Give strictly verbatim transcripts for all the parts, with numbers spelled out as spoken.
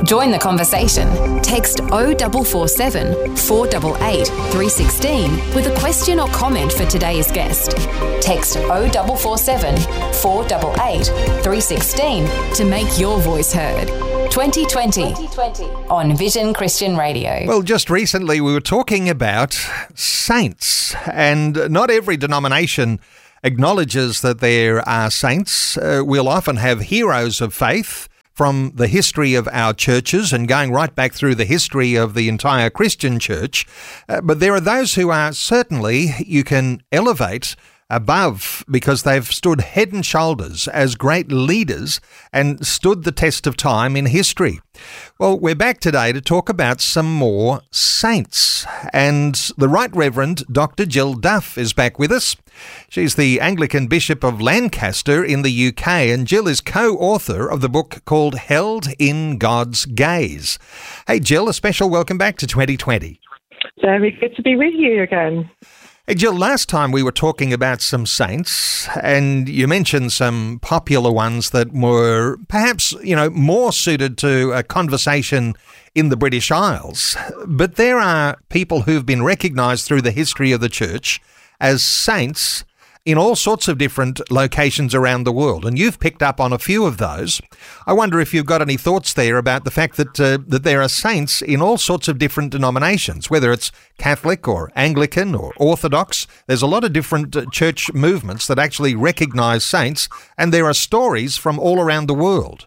Join the conversation. Text oh four four seven, four eight eight, three one six with a question or comment for today's guest. Text oh four four seven, four eight eight, three one six to make your voice heard. twenty twenty on Vision Christian Radio. Well, just recently we were talking about saints, and not every denomination acknowledges that there are saints. Uh, we'll often have heroes of faith from the history of our churches and going right back through the history of the entire Christian church. Uh, but there are those who are certainly you can elevate above because they've stood head and shoulders as great leaders and stood the test of time in history. Well, we're back today to talk about some more saints, and the Right Reverend Doctor Jill Duff is back with us. She's the Anglican Bishop of Lancaster in the U K, and Jill is co-author of the book called Held in God's Gaze. Hey Jill, a special welcome back to twenty twenty. Very good to be with you again. Hey Jill, last time we were talking about some saints, and you mentioned some popular ones that were perhaps, you know, more suited to a conversation in the British Isles. But there are people who've been recognised through the history of the church as saints in all sorts of different locations around the world, and you've picked up on a few of those. I wonder if you've got any thoughts there about the fact that uh, that there are saints in all sorts of different denominations, whether it's Catholic or Anglican or Orthodox. There's a lot of different uh, church movements that actually recognise saints, and there are stories from all around the world.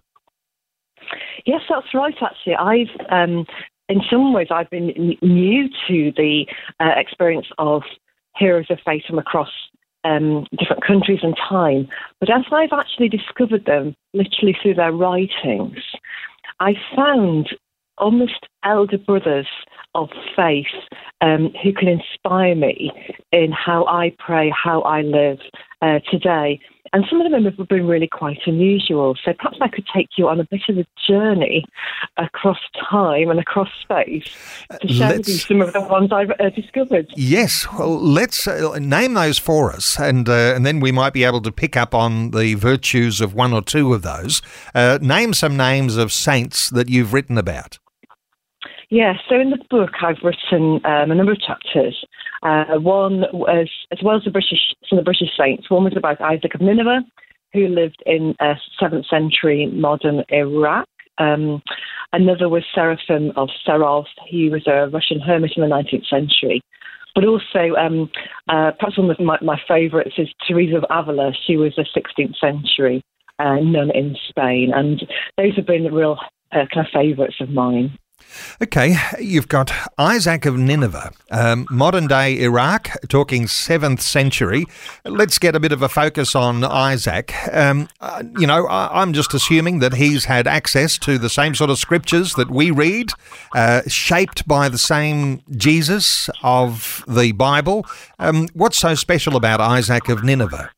Yes, that's right, actually. I've, um, in some ways, I've been n- new to the uh, experience of heroes of faith from across Um, different countries and time. But as I've actually discovered them, literally through their writings, I found almost elder brothers of faith um, who can inspire me in how I pray, how I live uh, today. And some of them have been really quite unusual. So perhaps I could take you on a bit of a journey across time and across space to share let's, with you some of the ones I've uh, discovered. Yes, well, let's uh, name those for us, and uh, and then we might be able to pick up on the virtues of one or two of those. Uh, name some names of saints that you've written about. Yeah, so in the book I've written um, a number of chapters. Uh, one was, as well as the British, some of the British saints, one was about Isaac of Nineveh, who lived in uh, seventh century modern Iraq. Um, another was Seraphim of Serov. He was a Russian hermit in the nineteenth century. But also, um, uh, perhaps one of my, my favourites is Teresa of Avila. She was a sixteenth century uh, nun in Spain. And those have been real uh, kind of favourites of mine. Okay, you've got Isaac of Nineveh, um, modern-day Iraq, talking seventh century. Let's get a bit of a focus on Isaac. Um, uh, you know, I, I'm just assuming that he's had access to the same sort of scriptures that we read, uh, shaped by the same Jesus of the Bible. Um, what's so special about Isaac of Nineveh?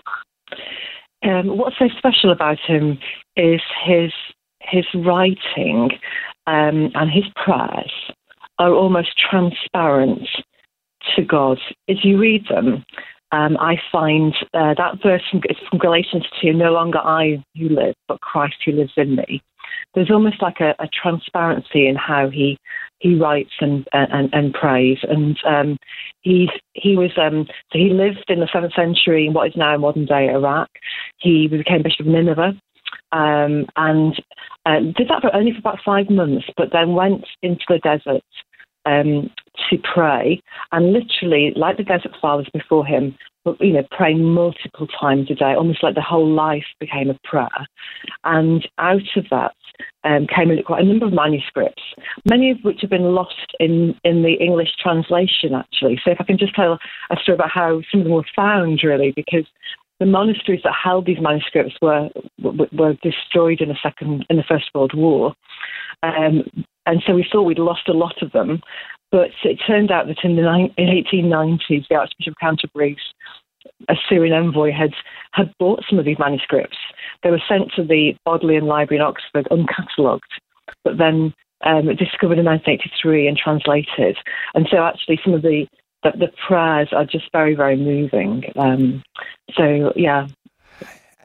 Um, what's so special about him is his his writing um, and his prayers are almost transparent to God. As you read them, um, I find uh, that verse from, it's from Galatians two, no longer I who live, but Christ who lives in me. There's almost like a, a transparency in how he he writes and and, and prays. And um, he he was um, so he lived in the seventh century in what is now modern day Iraq. He became Bishop of Nineveh. Um, and uh, did that for only for about five months, but then went into the desert um, to pray, and literally, like the desert fathers before him, you know, praying multiple times a day, almost like the whole life became a prayer. And out of that um, came a, quite a number of manuscripts, many of which have been lost in, in the English translation, actually. So if I can just tell a story about how some of them were found, really, because the monasteries that held these manuscripts were were, were destroyed in the second in the First World War, um, and so we thought we'd lost a lot of them. But it turned out that in the ni- in eighteen nineties, the Archbishop of Canterbury's Assyrian envoy had had bought some of these manuscripts. They were sent to the Bodleian Library in Oxford, uncatalogued, but then um, discovered in nineteen eighty-three and translated. And so actually, some of the The, the prayers are just very, very moving. Um, so, yeah.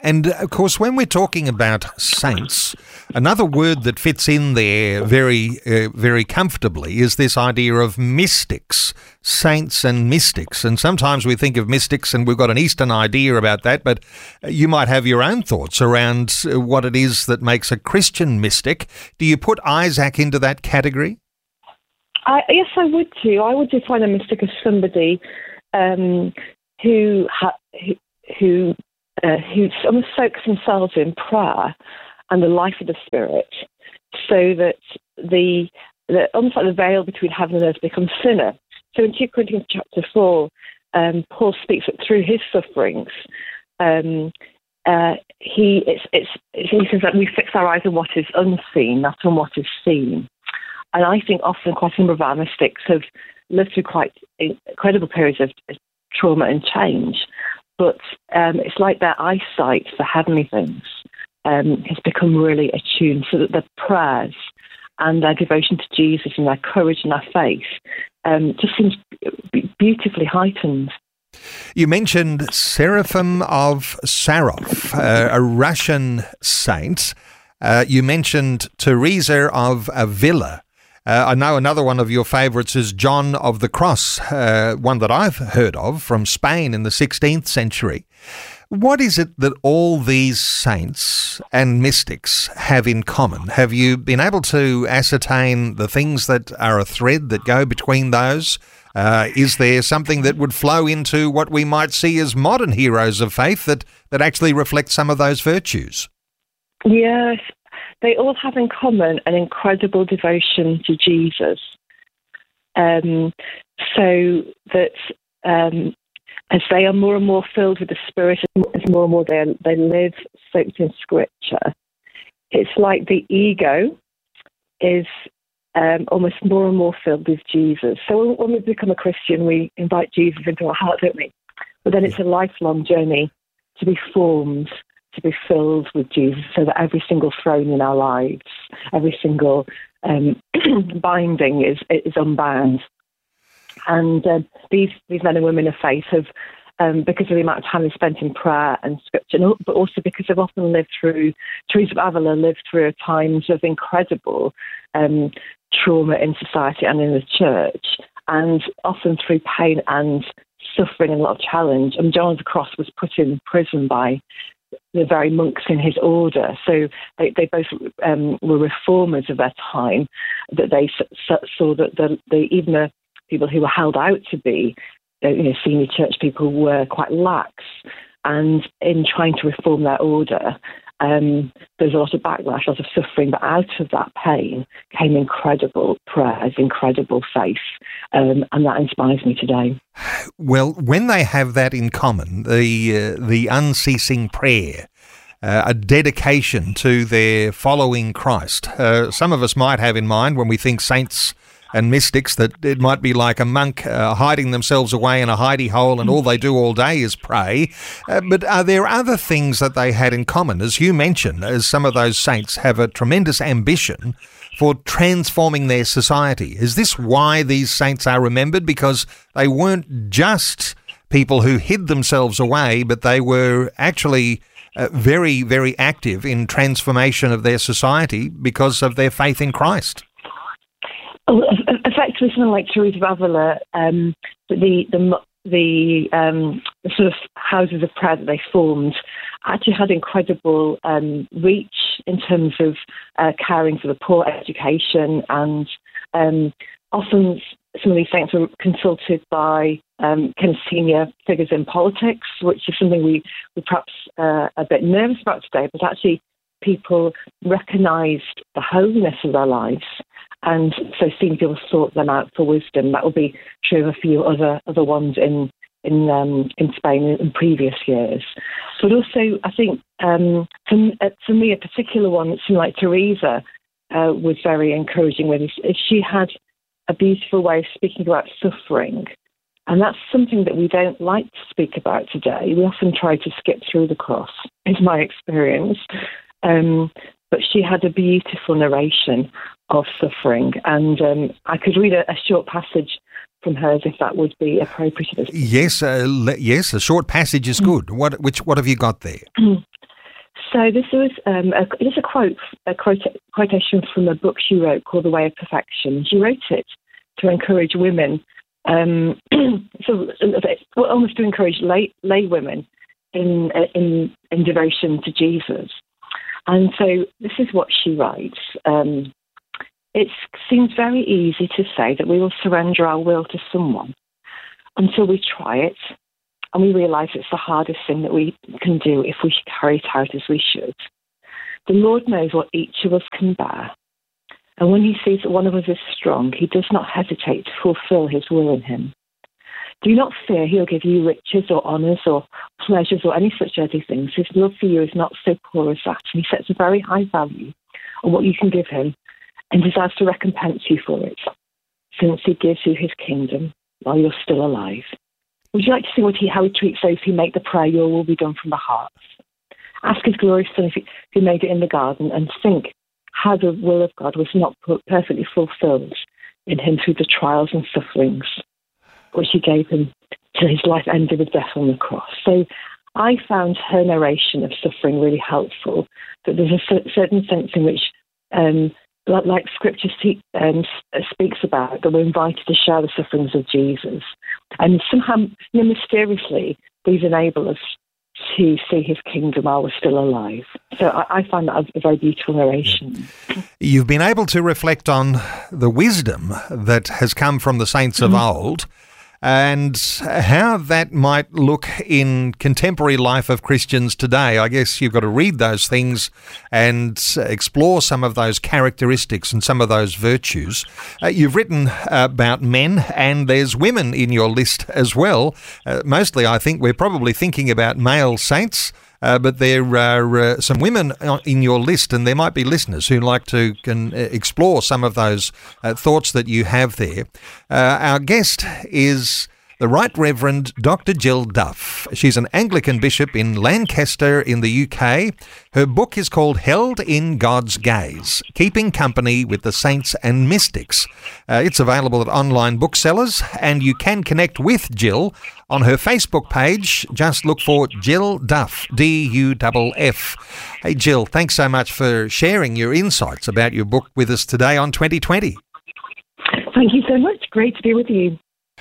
And of course, when we're talking about saints, another word that fits in there very, uh, very comfortably is this idea of mystics, saints and mystics. And sometimes we think of mystics and we've got an Eastern idea about that, but you might have your own thoughts around what it is that makes a Christian mystic. Do you put Isaac into that category? I, yes, I would too. I would define a mystic as somebody um, who ha- who who, uh, who almost soaks themselves in prayer and the life of the Spirit, so that the, the almost like the veil between heaven and earth becomes thinner. So in Second Corinthians chapter four, um, Paul speaks that through his sufferings, um, uh, he it's, it's, it's, he says that we fix our eyes on what is unseen, not on what is seen. And I think often quite a number of our mystics have lived through quite incredible periods of trauma and change, but um, it's like their eyesight for heavenly things um, has become really attuned, so that their prayers and their devotion to Jesus and their courage and their faith um, just seems beautifully heightened. You mentioned Seraphim of Sarov, uh, a Russian saint. Uh, you mentioned Teresa of Avila. Uh, I know another one of your favourites is John of the Cross, uh, one that I've heard of from Spain in the sixteenth century. What is it that all these saints and mystics have in common? Have you been able to ascertain the things that are a thread that go between those? Uh, is there something that would flow into what we might see as modern heroes of faith that, that actually reflect some of those virtues? Yes. They all have in common an incredible devotion to Jesus, um, so that um, as they are more and more filled with the Spirit, as more and more they, they live soaked in Scripture, it's like the ego is um, almost more and more filled with Jesus. So when we become a Christian, we invite Jesus into our heart, don't we? But then it's a lifelong journey to be formed, to be filled with Jesus, so that every single throne in our lives, every single um, binding is is unbound. And uh, these these men and women of faith have, um, because of the amount of time they spent in prayer and Scripture, but also because they've often lived through, Teresa of Avila lived through times of incredible um, trauma in society and in the church, and often through pain and suffering and a lot of challenge. And John of the Cross was put in prison by the very monks in his order. So they, they both um, were reformers of their time, that they saw that the, the, even the people who were held out to be uh, you know, senior church people were quite lax. And in trying to reform their order, um, there's a lot of backlash, a lot of suffering, but out of that pain came incredible prayers, incredible faith, um, and that inspires me today. Well, when they have that in common, the uh, the unceasing prayer, uh, a dedication to their following Christ, uh, some of us might have in mind when we think saints and mystics that it might be like a monk uh, hiding themselves away in a hidey hole and all they do all day is pray. Uh, but are there other things that they had in common? As you mentioned, as some of those saints have a tremendous ambition for transforming their society. Is this why these saints are remembered? Because they weren't just people who hid themselves away, but they were actually uh, very, very active in transformation of their society because of their faith in Christ. Oh, effectively, something like Teresa of Avila, um, the the the, um, the sort of houses of prayer that they formed actually had incredible um, reach in terms of uh, caring for the poor, education, and um, often some of these saints were consulted by um, kind of senior figures in politics, which is something we we're perhaps uh, a bit nervous about today, but actually people recognised the holiness of their lives. And so seeing people sort them out for wisdom. That will be true of a few other other ones in in um, in Spain in, in previous years. But also, I think um, for, uh, for me, a particular one, something like Teresa, uh, was very encouraging with. Is she had a beautiful way of speaking about suffering, and that's something that we don't like to speak about today. We often try to skip through the cross, is my experience. Um, but she had a beautiful narration of suffering, and um, I could read a, a short passage from hers if that would be appropriate. Yes, uh, le- yes, a short passage is good. What, which, what have you got there? So this was um, a, it is a quote, a quote, quotation from a book she wrote called The Way of Perfection. She wrote it to encourage women, um, so well, almost to encourage lay, lay women in, in in devotion to Jesus. And so this is what she writes. Um, it seems very easy to say that we will surrender our will to someone until we try it, and we realise it's the hardest thing that we can do if we carry it out as we should. The Lord knows what each of us can bear, and when he sees that one of us is strong, he does not hesitate to fulfil his will in him. Do not fear he'll give you riches or honours or pleasures or any such earthly things. His love for you is not so poor as that, and he sets a very high value on what you can give him and desires to recompense you for it, since he gives you his kingdom while you're still alive. Would you like to see what he, how he treats those who make the prayer, your will be done from the heart? Ask his glorious Son if he, who made it in the garden, and think how the will of God was not perfectly fulfilled in him through the trials and sufferings which he gave him till his life ended with death on the cross. So I found her narration of suffering really helpful, that there's a certain sense in which, um, like, like Scripture um, speaks about, that we're invited to share the sufferings of Jesus. And somehow, you know, mysteriously, these enable us to see his kingdom while we're still alive. So I, I find that a very beautiful narration. You've been able to reflect on the wisdom that has come from the saints of mm-hmm. old, and how that might look in contemporary life of Christians today. I guess you've got to read those things and explore some of those characteristics and some of those virtues. Uh, you've written about men, and there's women in your list as well. Uh, mostly, I think we're probably thinking about male saints, Uh, but there are uh, some women in your list, and there might be listeners who like to can explore some of those uh, thoughts that you have there. Uh, our guest is the Right Reverend Doctor Jill Duff. She's an Anglican bishop in Lancaster in the U K. Her book is called Held in God's Gaze, Keeping Company with the Saints and Mystics. Uh, it's available at online booksellers, and you can connect with Jill on her Facebook page. Just look for Jill Duff, D U F F. Hey, Jill, thanks so much for sharing your insights about your book with us today on twenty twenty. Thank you so much. Great to be with you.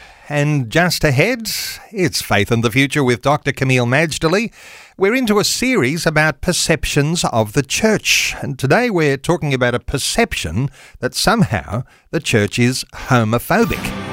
And just ahead, it's Faith and the Future with Doctor Camille Majdali. We're into a series about perceptions of the church. And today we're talking about a perception that somehow the church is homophobic.